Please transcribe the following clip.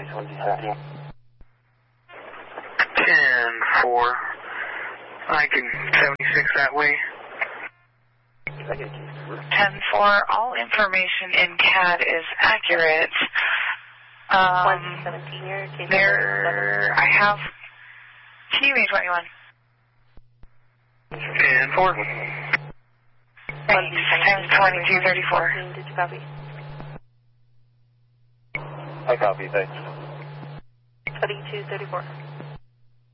10-4. I can 76 that way. 10-4, all information in CAD is accurate. 117 here. There, I have QA21. 10-4. Thanks, 10-22-34. Did you copy? I copy, thanks. 22-34.